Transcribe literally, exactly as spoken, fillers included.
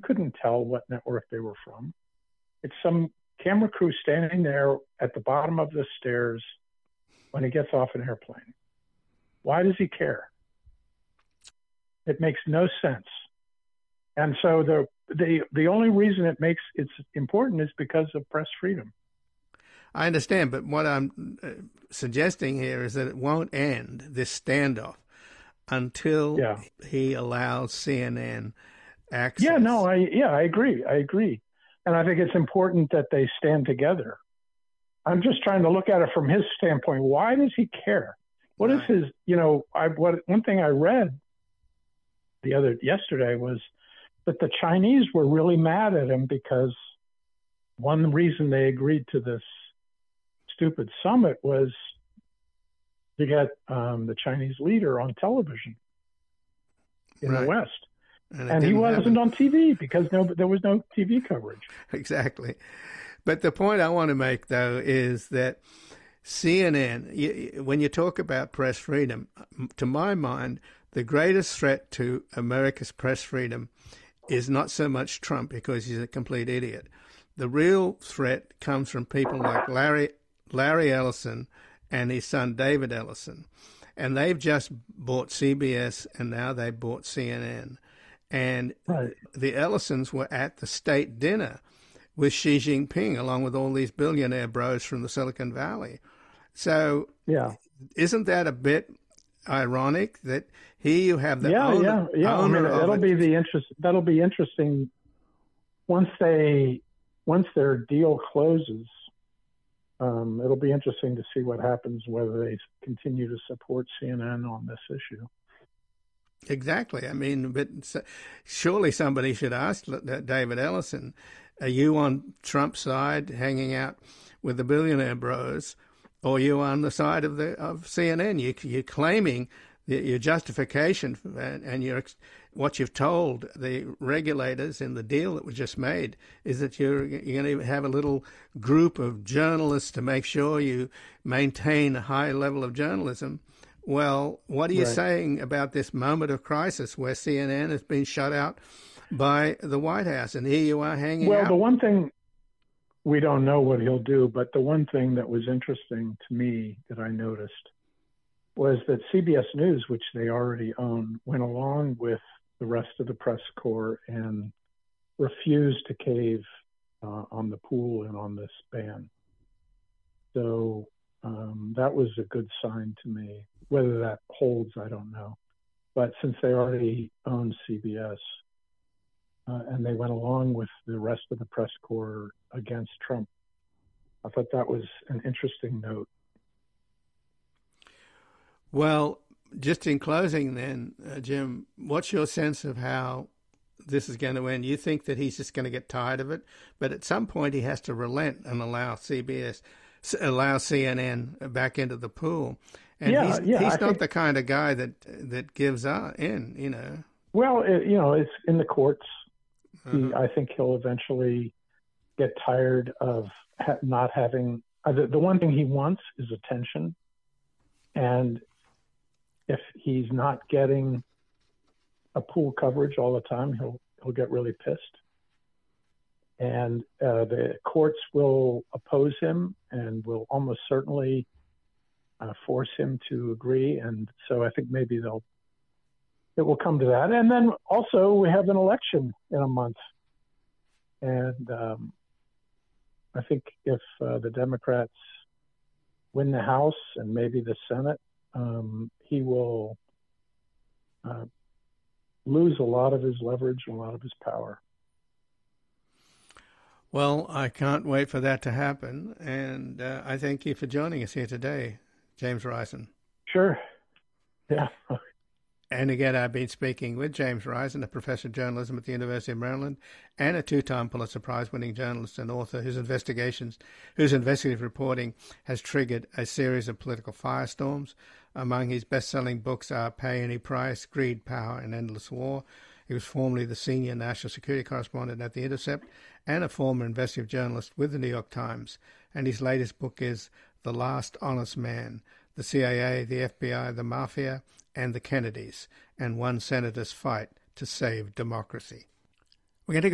couldn't tell what network they were from. It's some camera crew standing there at the bottom of the stairs when he gets off an airplane. Why does he care? It makes no sense. And so the the the only reason it makes it's important is because of press freedom. I understand, but what I'm uh, suggesting here is that it won't end, this standoff, until yeah. he allows C N N access. Yeah, no, I yeah, I agree. I agree. And I think it's important that they stand together. I'm just trying to look at it from his standpoint. Why does he care? What right. is his, you know, I what one thing I read the other yesterday was that the Chinese were really mad at him because one reason they agreed to this stupid summit was to get um, the Chinese leader on television in right. the West. And, and he wasn't happen. on T V because no, there was no T V coverage. Exactly. But the point I want to make, though, is that C N N, you, when you talk about press freedom, to my mind, the greatest threat to America's press freedom is not so much Trump, because he's a complete idiot. The real threat comes from people like Larry Larry Ellison and his son David Ellison. And they've just bought C B S, and now they bought C N N. And right. the Ellisons were at the state dinner with Xi Jinping, along with all these billionaire bros from the Silicon Valley. So yeah. isn't that a bit ironic that here you have the yeah, owner, yeah, yeah. owner I mean, that'll of be the interest. That'll be interesting once they once their deal closes. Um, it'll be interesting to see what happens, whether they continue to support C N N on this issue. Exactly. I mean, but surely somebody should ask David Ellison, are you on Trump's side hanging out with the billionaire bros, or are you on the side of the of C N N? You, you're claiming that your justification and, and your, what you've told the regulators in the deal that was just made is that you're, you're going to have a little group of journalists to make sure you maintain a high level of journalism. Well, what are you right. saying about this moment of crisis where C N N has been shut out by the White House, and here you are hanging well, out? Well, the one thing, we don't know what he'll do, but the one thing that was interesting to me that I noticed was that C B S News, which they already own, went along with the rest of the press corps and refused to cave uh, on the pool and on this ban. So um, that was a good sign to me. Whether that holds, I don't know. But since they already own C B S uh, and they went along with the rest of the press corps against Trump, I thought that was an interesting note. Well, just in closing then, uh, Jim, what's your sense of how this is going to end? You think that he's just going to get tired of it, but at some point he has to relent and allow C B S, allow C N N back into the pool. And yeah, he's, yeah, he's I not think, the kind of guy that that gives up in, you know. Well, it, you know, it's in the courts. Uh-huh. He, I think he'll eventually get tired of ha- not having uh, the, the one thing he wants is attention. And if he's not getting a pool coverage all the time, he'll he'll get really pissed. And uh, the courts will oppose him and will almost certainly uh, force him to agree. And so I think maybe they'll it will come to that. And then also we have an election in a month. And um, I think if uh, the Democrats win the House and maybe the Senate, um, he will uh, lose a lot of his leverage, a lot of his power. Well, I can't wait for that to happen. And uh, I thank you for joining us here today, James Risen. Sure. Yeah. And again, I've been speaking with James Risen, a professor of journalism at the University of Maryland and a two-time Pulitzer Prize-winning journalist and author whose investigations, whose investigative reporting has triggered a series of political firestorms. Among his best-selling books are Pay Any Price, Greed, Power, and Endless War. He was formerly the senior national security correspondent at The Intercept and a former investigative journalist with the New York Times. And his latest book is The Last Honest Man, the C I A, the F B I, the Mafia, and the Kennedys, and one senator's fight to save democracy. We're going to